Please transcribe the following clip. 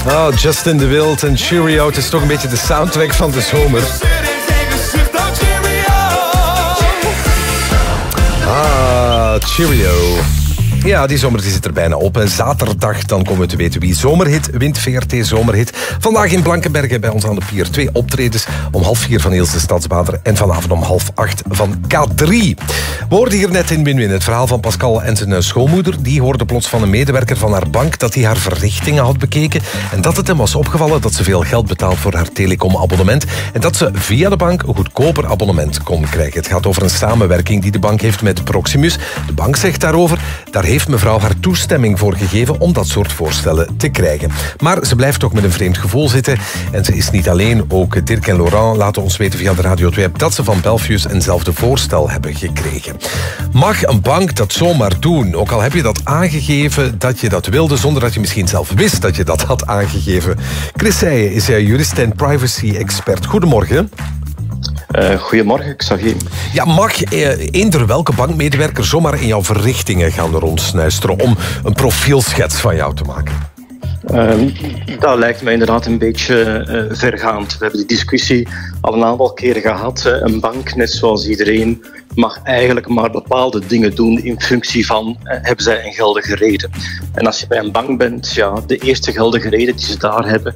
Oh, Justin de Wild en Cheerio. Het is toch een beetje de soundtrack van de zomer. Cheerio. Ja, die zomer zit er bijna op. Zaterdag dan komen we te weten wie zomerhit wint. VRT Zomerhit. Vandaag in Blankenberge bij ons aan de Pier. 2 optredens om 3:30 van Ilse Stadsbader en vanavond om 7:30 van K3. We hoorden hier net in Win-Win het verhaal van Pascal en zijn schoonmoeder. Die hoorde plots van een medewerker van haar bank dat hij haar verrichtingen had bekeken en dat het hem was opgevallen dat ze veel geld betaalt voor haar telecomabonnement en dat ze via de bank een goedkoper abonnement kon krijgen. Het gaat over een samenwerking die de bank heeft met Proximus. De bank zegt daarover, daar heeft mevrouw haar toestemming voor gegeven om dat soort voorstellen te krijgen. Maar ze blijft toch met een vreemd gevoel zitten. En ze is niet alleen. Ook Dirk en Laurent laten ons weten via de Radio 2-app dat ze van Belfius eenzelfde voorstel hebben gekregen. Mag een bank dat zomaar doen? Ook al heb je dat aangegeven dat je dat wilde, zonder dat je misschien zelf wist dat je dat had aangegeven. Chris Seijen is jurist en privacy-expert. Goedemorgen. Goedemorgen, Xavier. Ja, mag eender welke bankmedewerker zomaar in jouw verrichtingen gaan rondsnuisteren om een profielschets van jou te maken? Dat lijkt mij inderdaad een beetje vergaand. We hebben die discussie al een aantal keren gehad. Een bank, net zoals iedereen, mag eigenlijk maar bepaalde dingen doen in functie van hebben zij een geldige reden. En als je bij een bank bent, ja, de eerste geldige reden die ze daar hebben